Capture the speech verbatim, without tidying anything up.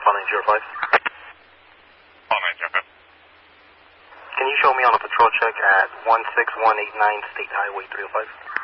Alpha nine zero five. Alpha nine zero five. Can you show me on a patrol check at one six one eight nine State Highway three oh five?